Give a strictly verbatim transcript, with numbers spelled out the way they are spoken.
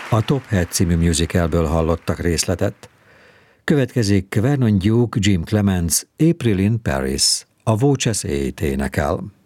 A Top Hat című musicalből hallottak részletet. Következik Vernon Duke, Jim Clements, April in Paris. A Voces Eight énekel.